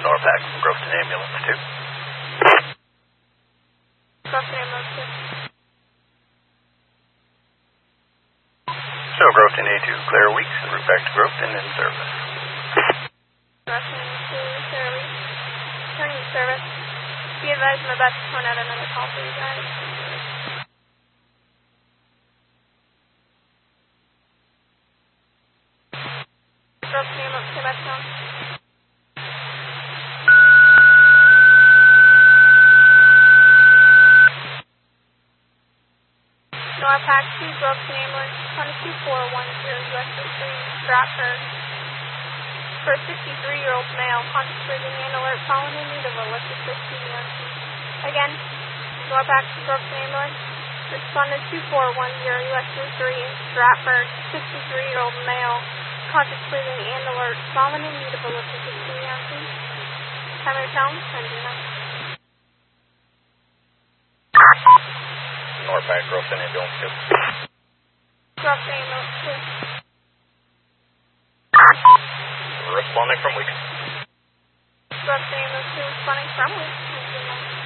Norpac, Grofton Ambulance 2. Grofton Ambulance 2. So Grofton A2, Claire Weeks, en route back to Grofton in service. Grofton A2, Claire Weeks, returning to service. Be advised I'm about to phone out another call for you guys. Grofton Ambulance 2, back home. Norpac 2, Grofton Ambulance 22410 US 3 Stratford. For a 63-year-old male, contemplating and alert, following in need of a lift assist Again, Norpac 2, Grofton Ambulance. Respondent 2410 US 3 Stratford. 63-year-old male, contemplating and alert, following in need of a lift assist Primary town, Sandina. Norpac, Grofton Ambulance 2. Grofton Ambulance 2. Responding from Weeks. Grofton Ambulance 2, responding from Weeks.